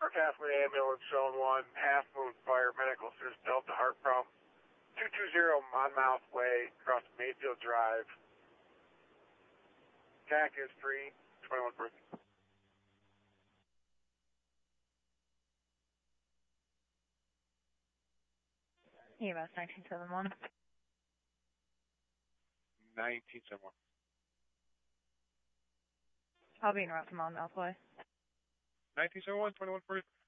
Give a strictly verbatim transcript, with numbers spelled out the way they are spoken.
North Halfway Ambulance, Zone one, Half Moon Fire Medical Assist, Delta Heart Pump, two two zero Monmouth Way, across Mayfield Drive. C A C is free, twenty-one birthday. E M S nineteen seventy-one. nineteen seventy-one. I'll be in route to Monmouth Way. nineteen seventy-one, twenty-one forty.